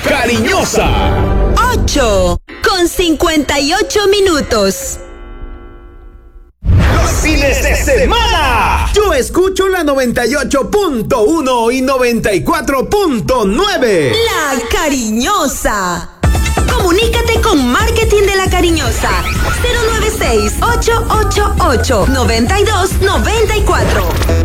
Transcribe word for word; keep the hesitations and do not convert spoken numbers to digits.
Cariñosa. ocho con cincuenta y ocho minutos. Los fines de semana. Yo escucho la noventa y ocho punto uno y noventa y cuatro punto nueve. La Cariñosa. Comunícate con Marketing de La Cariñosa. cero nueve seis, ocho ocho ocho, nueve dos nueve cuatro.